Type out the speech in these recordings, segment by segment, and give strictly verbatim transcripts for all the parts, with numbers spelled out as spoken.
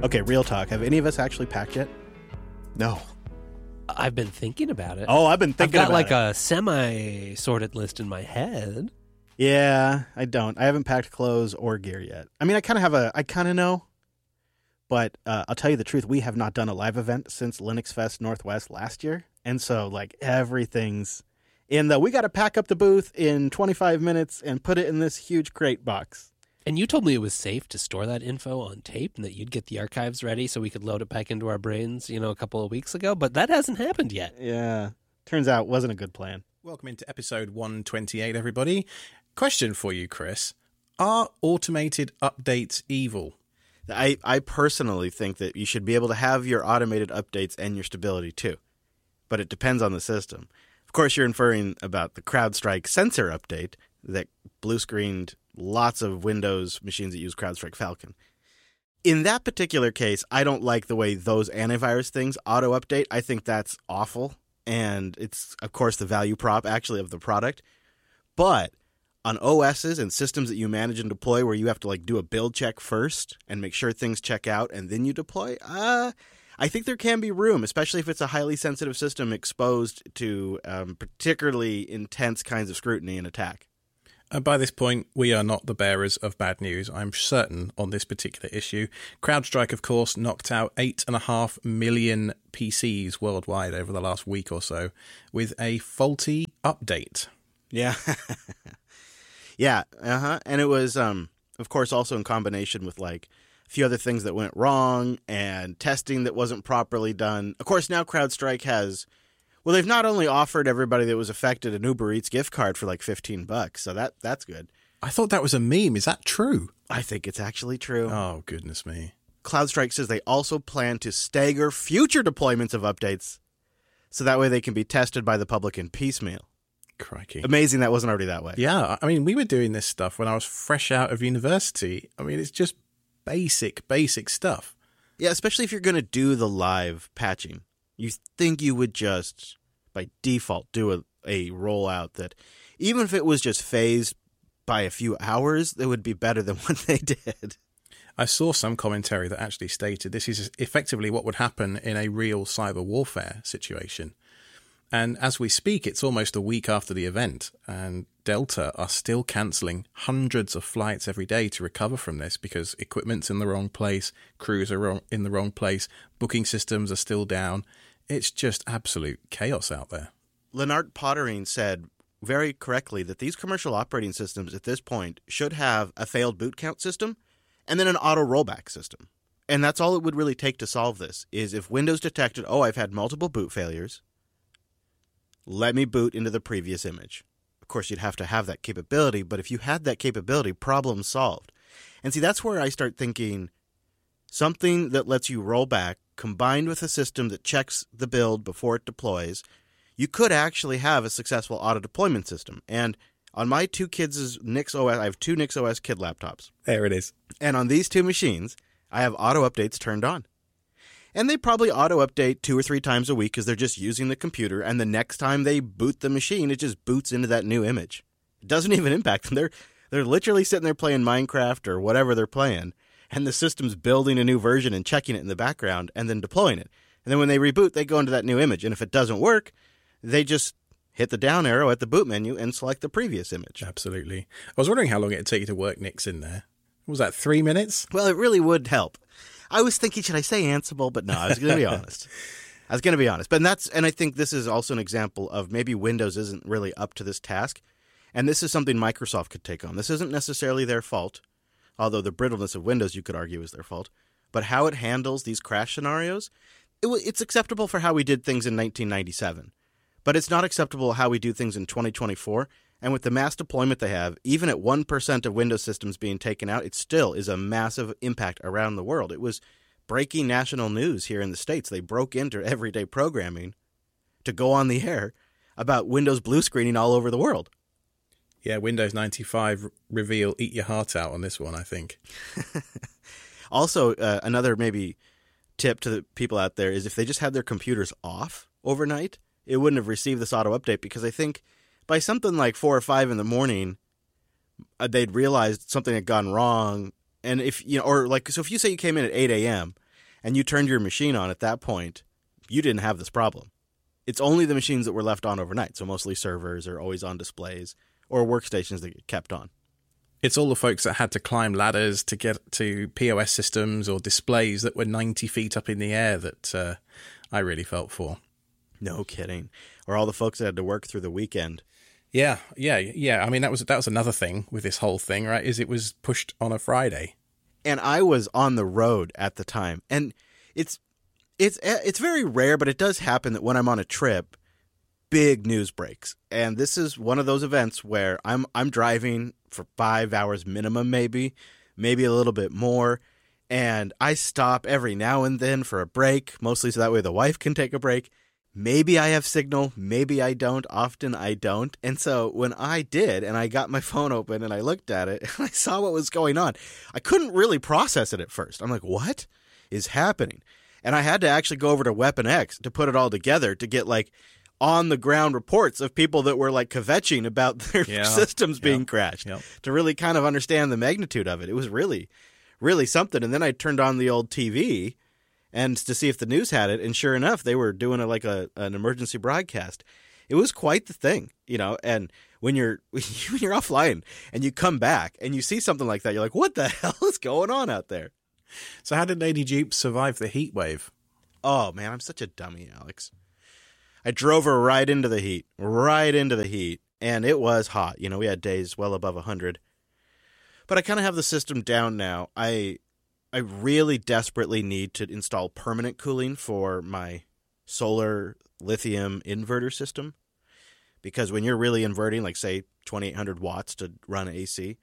Okay, real talk. Have any of us actually packed yet? No. I've been thinking about it. Oh, I've been thinking I've got about like it. a semi-sorted list in my head. Yeah, I don't. I haven't packed clothes or gear yet. I mean, I kind of have a, I kind of know, but uh, I'll tell you the truth. We have not done a live event since Linux Fest Northwest last year. And so, like, everything's in the, we got to pack up the booth in twenty-five minutes and put it in this huge crate box. And you told me it was safe to store that info on tape and that you'd get the archives ready so we could load it back into our brains, you know, a couple of weeks ago. But that hasn't happened yet. Yeah. Turns out it wasn't a good plan. Welcome into episode one twenty-eight, everybody. Question for you, Chris. Are automated updates evil? I, I personally think that you should be able to have your automated updates and your stability too. But it depends on the system. Of course, you're inferring about the CrowdStrike sensor update that blue-screened lots of Windows machines that use CrowdStrike Falcon. In that particular case, I don't like the way those antivirus things auto-update. I think that's awful. And it's, of course, the value prop, actually, of the product. But on O Ss and systems that you manage and deploy where you have to like do a build check first and make sure things check out and then you deploy, uh, I think there can be room, especially if it's a highly sensitive system exposed to um, particularly intense kinds of scrutiny and attack. Uh, by this point, we are not the bearers of bad news, I'm certain, on this particular issue. CrowdStrike, of course, knocked out eight and a half million P Cs worldwide over the last week or so with a faulty update. Yeah. Yeah, uh-huh. And it was, um, of course, also in combination with, like, a few other things that went wrong and testing that wasn't properly done. Of course, now CrowdStrike has, well, they've not only offered everybody that was affected an Uber Eats gift card for, like, fifteen bucks, so that that's good. I thought that was a meme. Is that true? I think it's actually true. Oh, goodness me. CrowdStrike says they also plan to stagger future deployments of updates so that way they can be tested by the public in piecemeal. Crikey. Amazing that wasn't already that way. Yeah, I mean, we were doing this stuff when I was fresh out of university. I mean, it's just basic, basic stuff. Yeah, especially if you're going to do the live patching. You think you would just, by default, do a, a rollout that, even if it was just phased by a few hours, that would be better than what they did. I saw some commentary that actually stated this is effectively what would happen in a real cyber warfare situation. And as we speak, it's almost a week after the event, and Delta are still cancelling hundreds of flights every day to recover from this because equipment's in the wrong place, crews are wrong, in the wrong place, booking systems are still down. It's just absolute chaos out there. Lennart Pottering said very correctly that these commercial operating systems at this point should have a failed boot count system and then an auto rollback system. And that's all it would really take to solve this, is if Windows detected, oh, I've had multiple boot failures, let me boot into the previous image. Of course, you'd have to have that capability, but if you had that capability, problem solved. And see, that's where I start thinking something that lets you roll back, combined with a system that checks the build before it deploys, you could actually have a successful auto-deployment system. And on my two kids' NixOS, I have two NixOS kid laptops. There it is. And on these two machines, I have auto-updates turned on. And they probably auto-update two or three times a week because they're just using the computer, and the next time they boot the machine, it just boots into that new image. It doesn't even impact them. They're, they're literally sitting there playing Minecraft or whatever they're playing, and the system's building a new version and checking it in the background and then deploying it. And then when they reboot, they go into that new image. And if it doesn't work, they just hit the down arrow at the boot menu and select the previous image. Absolutely. I was wondering how long it would take you to work Nix in there. Was that three minutes? Well, it really would help. I was thinking, should I say Ansible? But no, I was going to be honest. I was going to be honest. But that's, and I think this is also an example of maybe Windows isn't really up to this task. And this is something Microsoft could take on. This isn't necessarily their fault, although the brittleness of Windows you could argue is their fault. But how it handles these crash scenarios, it, it's acceptable for how we did things in nineteen ninety-seven. But it's not acceptable how we do things in twenty twenty-four. And with the mass deployment they have, even at one percent of Windows systems being taken out, it still is a massive impact around the world. It was breaking national news here in the States. They broke into everyday programming to go on the air about Windows blue screening all over the world. Yeah, Windows ninety-five reveal eat your heart out on this one, I think. Also, uh, another maybe tip to the people out there is if they just had their computers off overnight, it wouldn't have received this auto update, because I think by something like four or five in the morning, uh, they'd realized something had gone wrong. And if, you know, or like, so if you say you came in at eight a.m. and you turned your machine on at that point, you didn't have this problem. It's only the machines that were left on overnight, so mostly servers or always on displays or workstations that get kept on. It's all the folks that had to climb ladders to get to P O S systems or displays that were ninety feet up in the air that uh, I really felt for. No kidding. Or all the folks that had to work through the weekend. Yeah, yeah, yeah. I mean, that was that was another thing with this whole thing, right? Is it was pushed on a Friday. And I was on the road at the time. And it's it's it's very rare, but it does happen that when I'm on a trip, big news breaks. And this is one of those events where I'm I'm driving for five hours minimum, maybe, maybe a little bit more. And I stop every now and then for a break, mostly so that way the wife can take a break. Maybe I have signal, maybe I don't. Often I don't. And so when I did, and I got my phone open and I looked at it and I saw what was going on, I couldn't really process it at first. I'm like, what is happening? And I had to actually go over to Weapon X to put it all together to get like on the ground reports of people that were like kvetching about their yeah, systems being yep, crashed yep. to really kind of understand the magnitude of it. It was really, really something. And then I turned on the old T V and to see if the news had it. And sure enough, they were doing a, like a, an emergency broadcast. It was quite the thing, you know, and when you're, when you're offline and you come back and you see something like that, you're like, what the hell is going on out there? So how did Lady Dupe survive the heat wave? Oh man, I'm such a dummy, Alex. I drove her right into the heat, right into the heat, and it was hot. You know, we had days well above one hundred. But I kind of have the system down now. I I really desperately need to install permanent cooling for my solar lithium inverter system. Because when you're really inverting, like, say, twenty-eight hundred watts to run A C,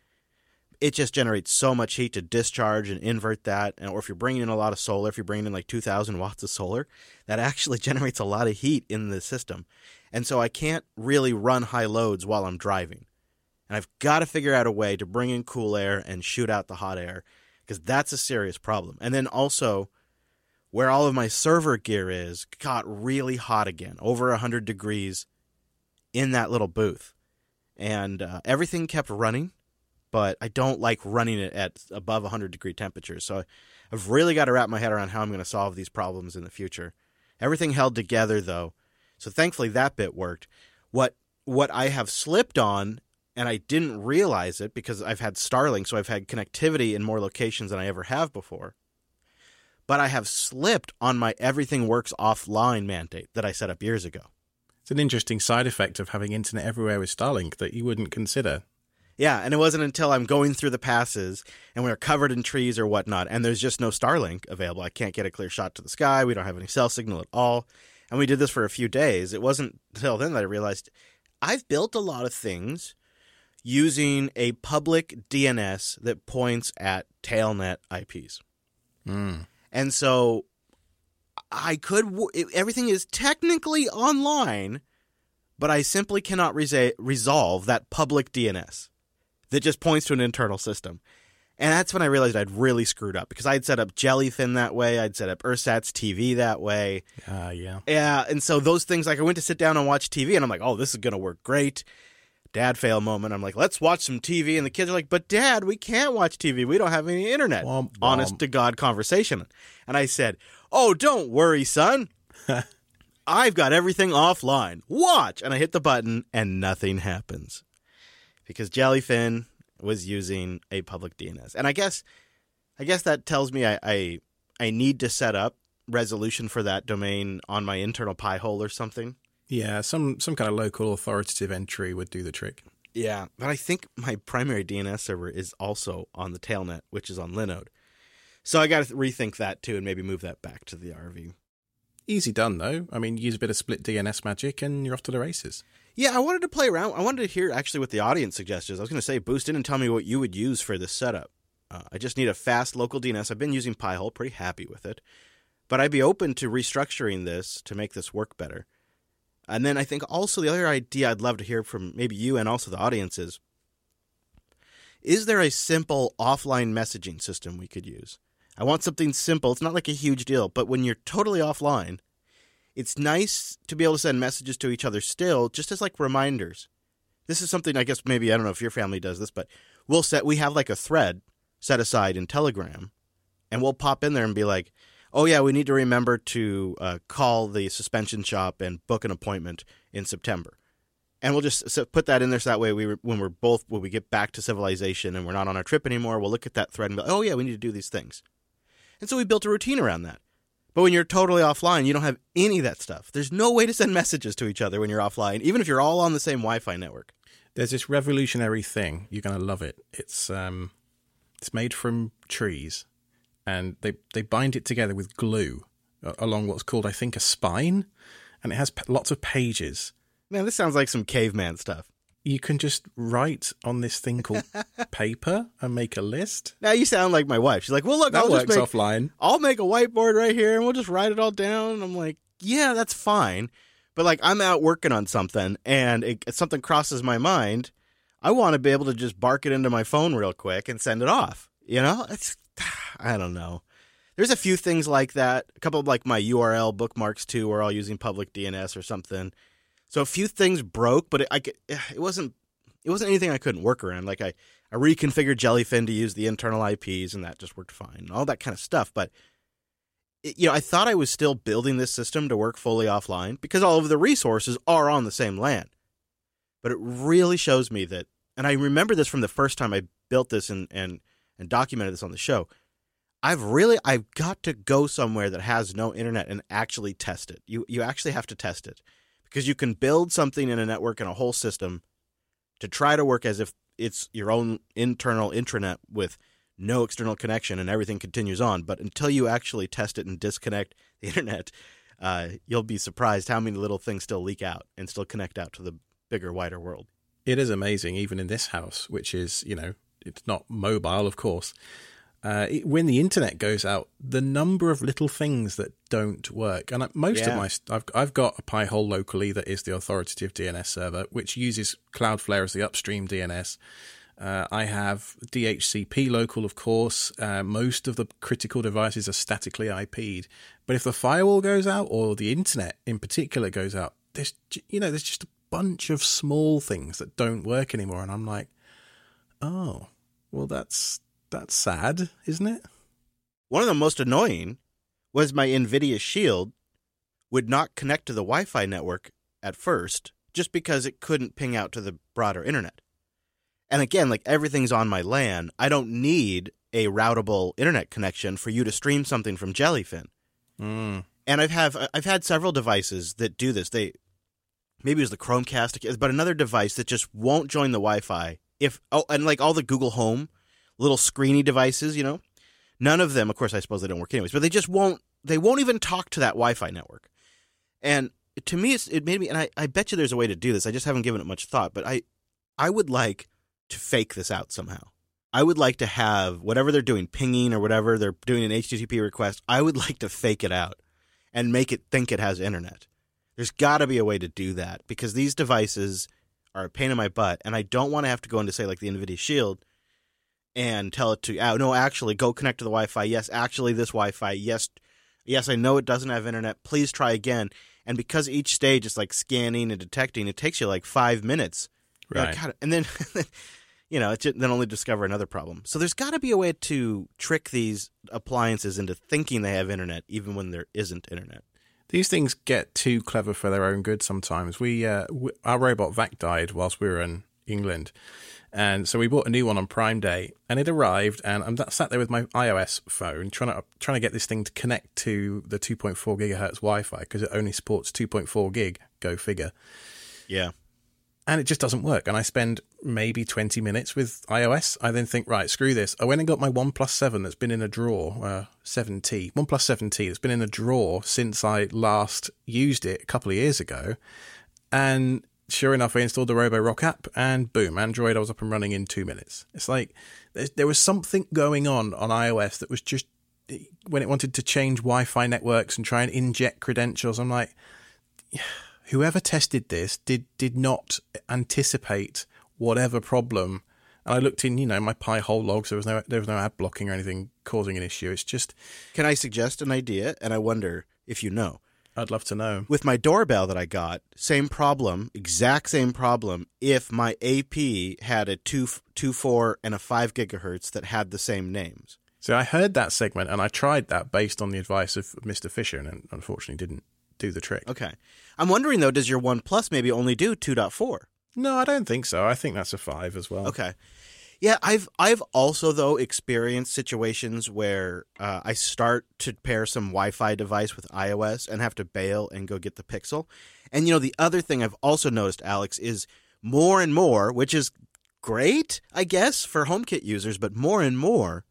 it just generates so much heat to discharge and invert that. And, or if you're bringing in a lot of solar, if you're bringing in like two thousand watts of solar, that actually generates a lot of heat in the system. And so I can't really run high loads while I'm driving. And I've got to figure out a way to bring in cool air and shoot out the hot air, because that's a serious problem. And then also, where all of my server gear is got really hot again, over one hundred degrees in that little booth. And uh, everything kept running, but I don't like running it at above one hundred degree temperatures. So I've really got to wrap my head around how I'm going to solve these problems in the future. Everything held together, though. So thankfully that bit worked. What what I have slipped on, and I didn't realize it because I've had Starlink, so I've had connectivity in more locations than I ever have before. But I have slipped on my everything works offline mandate that I set up years ago. It's an interesting side effect of having internet everywhere with Starlink that you wouldn't consider. Yeah, and it wasn't until I'm going through the passes and we're covered in trees or whatnot, and there's just no Starlink available. I can't get a clear shot to the sky. We don't have any cell signal at all. And we did this for a few days. It wasn't until then that I realized I've built a lot of things using a public D N S that points at tailnet I Ps. Mm. And so I could – everything is technically online, but I simply cannot resa- resolve that public D N S that just points to an internal system. And that's when I realized I'd really screwed up, because I'd set up Jellyfin that way. I'd set up Ursat's T V that way. Uh, yeah. Yeah, and so those things, like I went to sit down and watch T V, and I'm like, oh, this is going to work great. Dad fail moment. I'm like, let's watch some T V. And the kids are like, but Dad, we can't watch T V. We don't have any internet. Womp, womp. Honest to God conversation. And I said, oh, don't worry, son. I've got everything offline. Watch. And I hit the button and nothing happens, because Jellyfin was using a public D N S. And I guess I guess that tells me I, I, I need to set up resolution for that domain on my internal Pi-hole or something. Yeah, some, some kind of local authoritative entry would do the trick. Yeah, but I think my primary D N S server is also on the tailnet, which is on Linode. So I got to rethink that too and maybe move that back to the R V. Easy done, though. I mean, use a bit of split D N S magic and you're off to the races. Yeah, I wanted to play around. I wanted to hear actually what the audience suggestions. I was going to say, boost in and tell me what you would use for this setup. Uh, I just need a fast local D N S. I've been using Pi-hole, pretty happy with it. But I'd be open to restructuring this to make this work better. And then I think also the other idea I'd love to hear from maybe you and also the audience is, is there a simple offline messaging system we could use? I want something simple. It's not like a huge deal, but when you're totally offline, it's nice to be able to send messages to each other still, just as like reminders. This is something I guess maybe, I don't know if your family does this, but we'll set, we have like a thread set aside in Telegram, and we'll pop in there and be like, oh, yeah, we need to remember to uh, call the suspension shop and book an appointment in September. And we'll just so put that in there so that way we when we're both, when we get back to civilization and we're not on our trip anymore, we'll look at that thread and go, oh, yeah, we need to do these things. And so we built a routine around that. But when you're totally offline, you don't have any of that stuff. There's no way to send messages to each other when you're offline, even if you're all on the same Wi-Fi network. There's this revolutionary thing. You're going to love it. It's um, it's made from trees, and they, they bind it together with glue along what's called, I think, a spine, and it has p- lots of pages. Man, this sounds like some caveman stuff. You can just write on this thing called paper and make a list. Now you sound like my wife. She's like, well, look, that I'll works just make, offline. I'll make a whiteboard right here and we'll just write it all down. And I'm like, yeah, that's fine. But like, I'm out working on something and it, something crosses my mind. I want to be able to just bark it into my phone real quick and send it off. You know, it's, I don't know. There's a few things like that. A couple of like my U R L bookmarks too, are all using public D N S or something. So a few things broke, but it, I, it wasn't it wasn't anything I couldn't work around. Like I, I reconfigured Jellyfin to use the internal I Ps, and that just worked fine. All that kind of stuff. But it, you know, I thought I was still building this system to work fully offline because all of the resources are on the same LAN. But it really shows me that, and I remember this from the first time I built this and and and documented this on the show. I've really I've got to go somewhere that has no internet and actually test it. You you actually have to test it. Because you can build something in a network and a whole system to try to work as if it's your own internal intranet with no external connection and everything continues on. But until you actually test it and disconnect the internet, uh, you'll be surprised how many little things still leak out and still connect out to the bigger, wider world. It is amazing, even in this house, which is, you know, it's not mobile, of course. Uh, it, when the internet goes out, the number of little things that don't work, and most yeah. of my, I've I've got a Pi-hole locally that is the authoritative D N S server, which uses Cloudflare as the upstream D N S. Uh, I have D H C P local, of course. Uh, most of the critical devices are statically I P'd, but if the firewall goes out or the internet in particular goes out, there's you know there's just a bunch of small things that don't work anymore, and I'm like, oh, well that's. That's sad, isn't it? One of the most annoying was my NVIDIA Shield would not connect to the Wi-Fi network at first just because it couldn't ping out to the broader internet. And again, like everything's on my LAN, I don't need a routable internet connection for you to stream something from Jellyfin. Mm. And I've have I've had several devices that do this. They maybe it was the Chromecast, but another device that just won't join the Wi-Fi. If oh, and like all the Google Home little screeny devices, you know, none of them, of course, I suppose they don't work anyways, but they just won't, they won't even talk to that Wi-Fi network. And to me, it's, it made me, and I, I bet you there's a way to do this. I just haven't given it much thought, but I, I would like to fake this out somehow. I would like to have whatever they're doing, pinging or whatever, they're doing an H T T P request. I would like to fake it out and make it think it has internet. There's got to be a way to do that because these devices are a pain in my butt. And I don't want to have to go into, say, like the NVIDIA Shield and tell it to, oh, no, actually, go connect to the Wi-Fi. Yes, actually, this Wi-Fi. Yes, yes, I know it doesn't have internet. Please try again. And because each stage is like scanning and detecting, it takes you like five minutes. Right. God, and then, you know, it just, then only discover another problem. So there's got to be a way to trick these appliances into thinking they have internet, even when there isn't internet. These things get too clever for their own good sometimes. We, uh, we our robot Vac died whilst we were in England. And so we bought a new one on Prime Day, and it arrived, and I'm sat there with my iOS phone trying to trying to get this thing to connect to the two point four gigahertz Wi-Fi because it only supports two point four gig. Go figure. Yeah. And it just doesn't work. And I spend maybe twenty minutes with iOS. I then think, right, screw this. I went and got my OnePlus seven that's been in a drawer, uh, seven T, OnePlus seven T that's been in a drawer since I last used it a couple of years ago. And sure enough, I installed the Roborock app and boom, Android, I was up and running in two minutes. It's like there was something going on on iOS that was just, when it wanted to change Wi-Fi networks and try and inject credentials, I'm like, whoever tested this did did not anticipate whatever problem. And I looked in, you know, my Pi-hole logs, there was no there was no ad blocking or anything causing an issue. It's just... Can I suggest an idea? And I wonder if you know. I'd love to know. With my doorbell that I got, same problem, exact same problem, if my A P had a two, two four and a five gigahertz that had the same names. So I heard that segment and I tried that based on the advice of Mister Fisher and unfortunately didn't do the trick. Okay. I'm wondering, though, does your OnePlus maybe only do two point four? No, I don't think so. I think that's a five as well. Okay. Yeah, I've I've also, though, experienced situations where uh, I start to pair some Wi-Fi device with iOS and have to bail and go get the Pixel. And, you know, the other thing I've also noticed, Alex, is more and more, which is great, I guess, for HomeKit users, but more and more,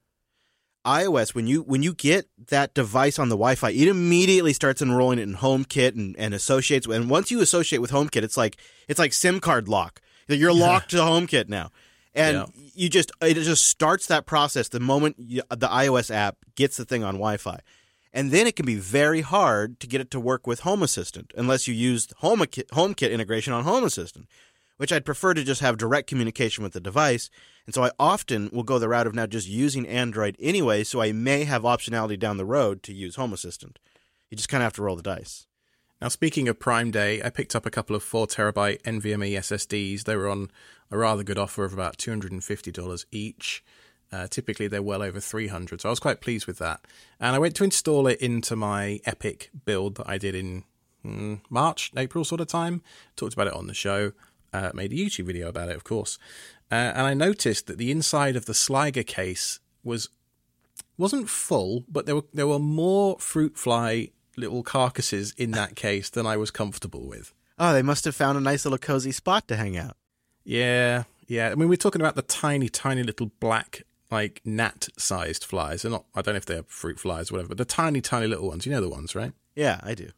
iOS, when you when you get that device on the Wi-Fi, it immediately starts enrolling it in HomeKit and, and associates. And once you associate with HomeKit, it's like it's like SIM card lock. You're locked to HomeKit now. And yeah. you just it just starts that process the moment you, the iOS app gets the thing on Wi-Fi. And then it can be very hard to get it to work with Home Assistant unless you used HomeKit, HomeKit integration on Home Assistant, which I'd prefer to just have direct communication with the device. And so I often will go the route of now just using Android anyway, so I may have optionality down the road to use Home Assistant. You just kind of have to roll the dice. Now, speaking of Prime Day, I picked up a couple of four terabyte NVMe S S Ds. They were on a rather good offer of about two hundred fifty dollars each. Uh, typically, they're well over three hundred dollars, so I was quite pleased with that. And I went to install it into my Epic build that I did in mm, March, April sort of time. Talked about it on the show. Uh, made a YouTube video about it, of course. Uh, and I noticed that the inside of the Sliger case was, wasn't full, but there were there were more fruit fly little carcasses in that case than I was comfortable with. Oh, they must have found a nice little cozy spot to hang out. Yeah, yeah. I mean, we're talking about the tiny, tiny little black, like gnat-sized flies. They're not, I don't know if they're fruit flies or whatever, but the tiny, tiny little ones. You know the ones, right? Yeah, I do.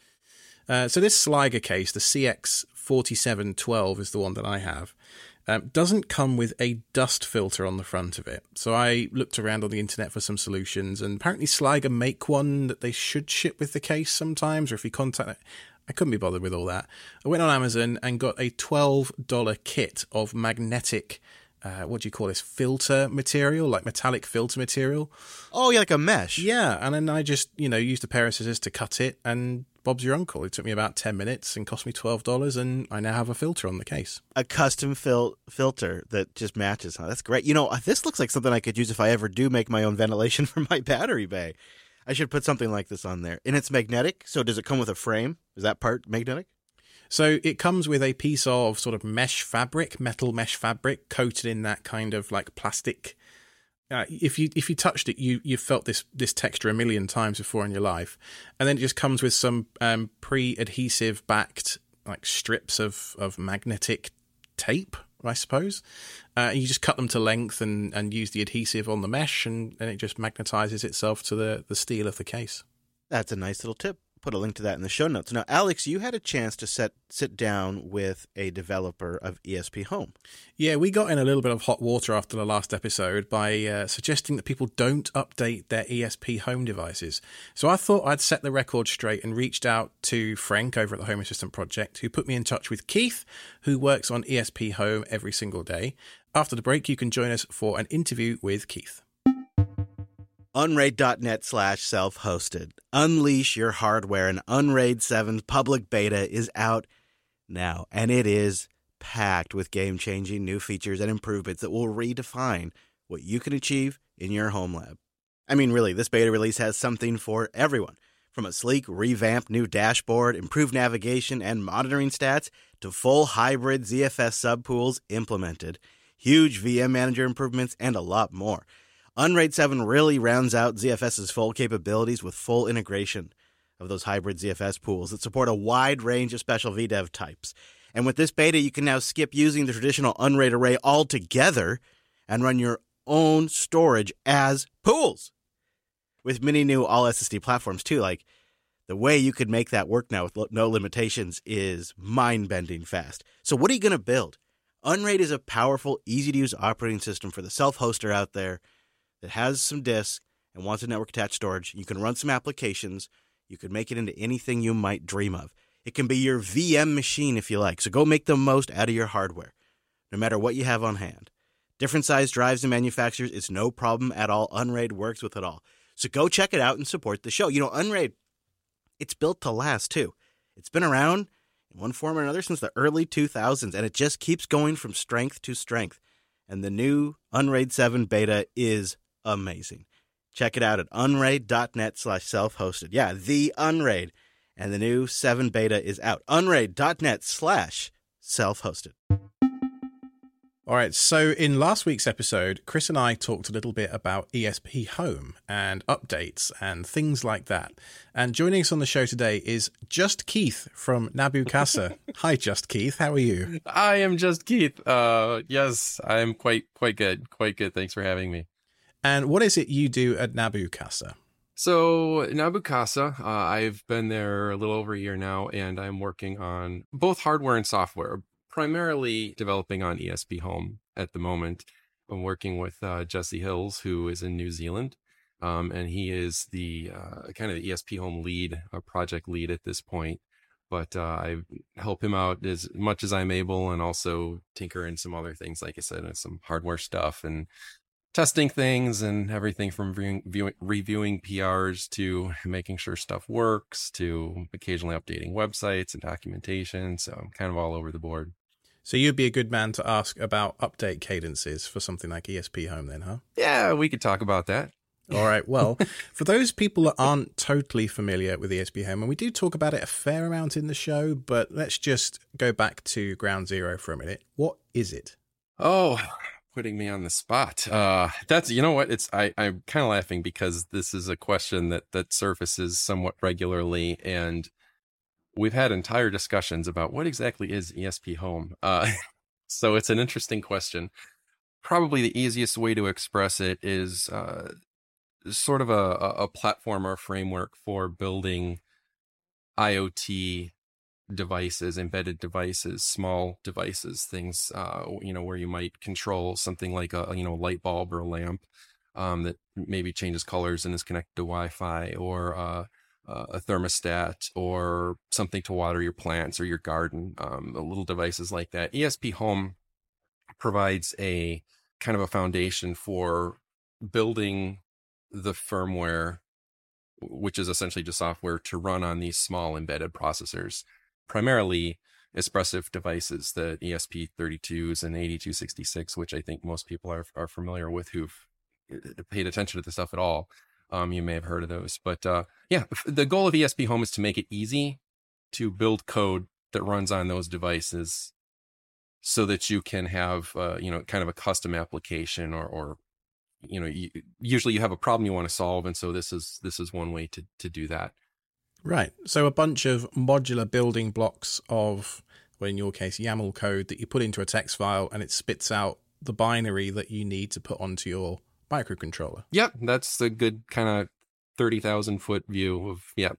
Uh, so this Sliger case, the C X forty-seven twelve is the one that I have, um, doesn't come with a dust filter on the front of it. So I looked around on the internet for some solutions, and apparently Sliger make one that they should ship with the case sometimes, or if you contact it. I couldn't be bothered with all that. I went on Amazon and got a twelve dollars kit of magnetic, uh, what do you call this, filter material, like metallic filter material. Oh, yeah, like a mesh. Yeah, and then I just, you know, used a pair of scissors to cut it, and Bob's your uncle. It took me about ten minutes and cost me twelve dollars, and I now have a filter on the case. A custom fil- filter that just matches, huh? That's great. You know, this looks like something I could use if I ever do make my own ventilation for my battery bay. I should put something like this on there. And it's magnetic, so does it come with a frame? Is that part magnetic? So it comes with a piece of sort of mesh fabric, metal mesh fabric, coated in that kind of like plastic. Uh, if you if you touched it, you you felt this this texture a million times before in your life. And then it just comes with some um, pre-adhesive backed like strips of, of magnetic tape, I suppose. Uh, you just cut them to length and, and use the adhesive on the mesh, and, and it just magnetizes itself to the, the steel of the case. That's a nice little tip. Put a link to that in the show notes. Now, Alex, you had a chance to set, sit down with a developer of E S P Home. Yeah, we got in a little bit of hot water after the last episode by uh, suggesting that people don't update their E S P Home devices. So I thought I'd set the record straight and reached out to Frank over at the Home Assistant Project, who put me in touch with Keith, who works on E S P Home every single day. After the break, you can join us for an interview with Keith. Unraid.net slash self-hosted. Unleash your hardware, and Unraid seven's public beta is out now, and it is packed with game-changing new features and improvements that will redefine what you can achieve in your home lab. I mean, really, this beta release has something for everyone. From a sleek, revamped new dashboard, improved navigation, and monitoring stats, to full hybrid Z F S subpools implemented, huge V M Manager improvements, and a lot more. Unraid seven really rounds out ZFS's full capabilities with full integration of those hybrid Z F S pools that support a wide range of special V DEV types. And with this beta, you can now skip using the traditional Unraid array altogether and run your own storage as pools. With many new all-S S D platforms, too, like the way you could make that work now with no limitations is mind-bending fast. So what are you going to build? Unraid is a powerful, easy-to-use operating system for the self-hoster out there that has some disk and wants a network-attached storage. You can run some applications. You can make it into anything you might dream of. It can be your V M machine if you like, so go make the most out of your hardware, no matter what you have on hand. Different size drives and manufacturers, it's no problem at all. Unraid works with it all. So go check it out and support the show. You know, Unraid, it's built to last, too. It's been around in one form or another since the early two thousands, and it just keeps going from strength to strength. And the new Unraid seven beta is amazing. Check it out at unraid.net slash self-hosted. Yeah, the Unraid. And the new seven beta is out. Unraid.net slash self-hosted. All right, so in last week's episode, Chris and I talked a little bit about E S P Home and updates and things like that. And joining us on the show today is Just Keith from Nabu Casa. Hi, Just Keith. How are you? I am Just Keith. Uh, yes, I am quite quite good. Quite good. Thanks for having me. And what is it you do at Nabu Casa? So Nabu Casa, uh, I've been there a little over a year now, and I'm working on both hardware and software. Primarily developing on E S P Home at the moment. I'm working with uh, Jesse Hills, who is in New Zealand, um, and he is the uh, kind of the E S P Home lead, a project lead at this point. But uh, I help him out as much as I'm able, and also tinker in some other things, like I said, and some hardware stuff and testing things and everything from viewing, viewing, reviewing P Rs to making sure stuff works to occasionally updating websites and documentation. So I'm kind of all over the board. So you'd be a good man to ask about update cadences for something like E S P Home then, huh? Yeah, we could talk about that. All right. Well, for those people that aren't totally familiar with E S P Home, and we do talk about it a fair amount in the show, but let's just go back to ground zero for a minute. What is it? Oh, putting me on the spot. Uh, that's, you know what? It's I, I'm kind of laughing because this is a question that, that surfaces somewhat regularly, and we've had entire discussions about what exactly is E S P Home. Uh, so it's an interesting question. Probably the easiest way to express it is uh, sort of a, a platform or framework for building IoT devices, embedded devices, small devices, things, uh, you know, where you might control something like a, you know, light bulb or a lamp um, that maybe changes colors and is connected to Wi-Fi, or uh, Uh, a thermostat, or something to water your plants or your garden, um, little devices like that. E S P Home provides a kind of a foundation for building the firmware, which is essentially just software to run on these small embedded processors, primarily Espressif devices, the E S P thirty-twos and eighty-two sixty-six, which I think most people are are familiar with who've paid attention to this stuff at all. Um, you may have heard of those, but uh, yeah, the goal of E S P Home is to make it easy to build code that runs on those devices, so that you can have, uh, you know, kind of a custom application, or, or you know, you, usually you have a problem you want to solve, and so this is this is one way to to do that. Right. So a bunch of modular building blocks of, well, in your case, YAML code that you put into a text file, and it spits out the binary that you need to put onto your microcontroller. Yep, that's a good kind of thirty thousand foot view of, yep.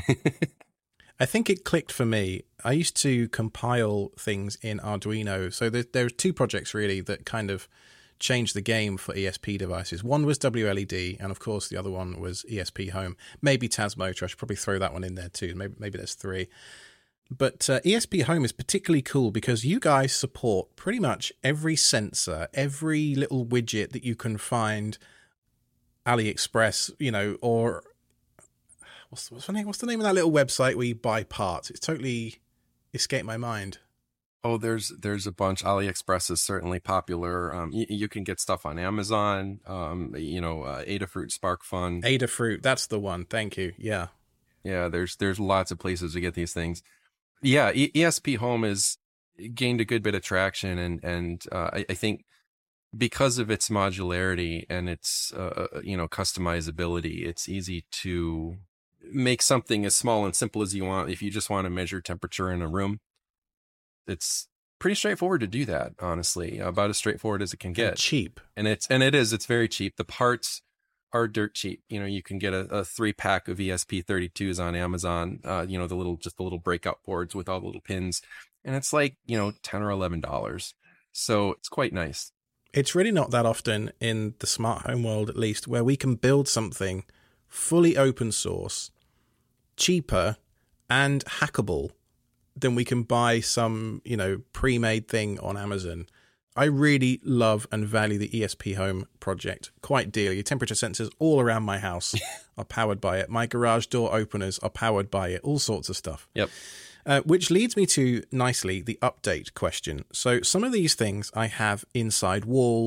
I think it clicked for me. I used to compile things in Arduino. So there, there are two projects really that kind of changed the game for E S P devices. One was W L E D, and of course the other one was E S P Home. Maybe Tasmotor. I should probably throw that one in there too. Maybe, maybe there's three. But uh, E S P Home is particularly cool because you guys support pretty much every sensor, every little widget that you can find AliExpress, you know, or what's, what's the name? What's the name of that little website where you buy parts? It's totally escaped my mind. Oh, there's there's a bunch. AliExpress is certainly popular. Um, you, you can get stuff on Amazon. Um, you know, uh, Adafruit, SparkFun. Adafruit, that's the one. Thank you. Yeah, yeah. There's there's lots of places to get these things. Yeah, e- ESP Home has gained a good bit of traction, and and uh, I, I think because of its modularity and its uh, you know customizability, it's easy to make something as small and simple as you want. If you just want to measure temperature in a room, it's pretty straightforward to do that. Honestly, about as straightforward as it can get. And cheap, and it's and it is. It's very cheap. The parts are dirt cheap. You know, you can get a, a three pack of E S P thirty-twos on Amazon. Uh, you know, the little, just the little breakout boards with all the little pins, and it's like, you know, ten or eleven dollars. So it's quite nice. It's really not that often in the smart home world, at least, where we can build something fully open source, cheaper and hackable than we can buy some, you know, pre-made thing on Amazon. I really love and value the E S P Home project quite dearly. Temperature sensors all around my house are powered by it. My garage door openers are powered by it. All sorts of stuff. Yep. Uh, which leads me to, nicely, the update question. So some of these things I have inside walls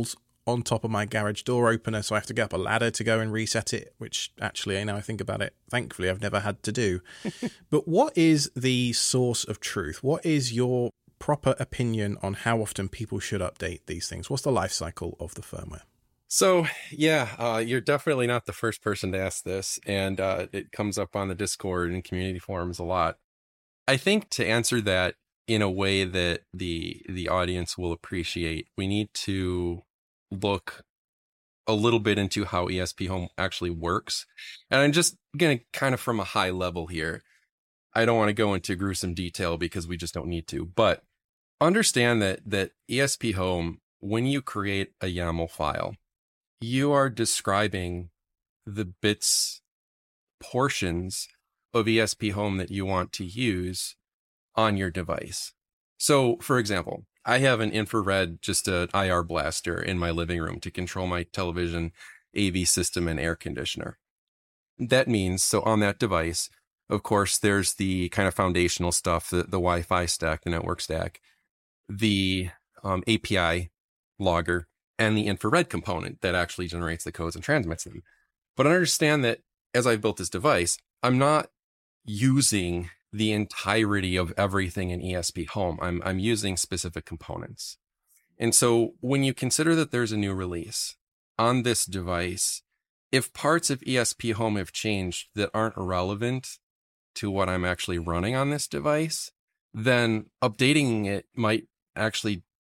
on top of my garage door opener, so I have to get up a ladder to go and reset it, which actually, you know, I think about it, thankfully I've never had to do. But what is the source of truth? What is your proper opinion on how often people should update these things? What's the life cycle of the firmware? So, yeah, uh, you're definitely not the first person to ask this, and uh, it comes up on the Discord and community forums a lot. I think to answer that in a way that the the audience will appreciate, we need to look a little bit into how E S P Home actually works. And I'm just going to kind of from a high level here. I don't want to go into gruesome detail because we just don't need to, but understand that that E S P Home, when you create a YAML file, you are describing the bits portions of E S P Home that you want to use on your device. So, for example, I have an infrared, just an I R blaster in my living room to control my television, A V system, and air conditioner. That means, so on that device, of course, there's the kind of foundational stuff, the, the Wi-Fi stack, the network stack, the um, A P I logger, and the infrared component that actually generates the codes and transmits them. But understand that as I've built this device, I'm not using the entirety of everything in E S P Home. I'm I'm using specific components. And so when you consider that there's a new release on this device, if parts of E S P Home have changed that aren't relevant to what I'm actually running on this device, then updating it might actually